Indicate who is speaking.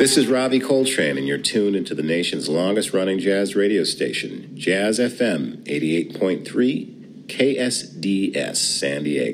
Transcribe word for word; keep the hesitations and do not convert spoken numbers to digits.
Speaker 1: This is Robbie Coltrane, and you're tuned into the nation's longest-running jazz radio station, Jazz F M eighty-eight point three, K S D S, San Diego.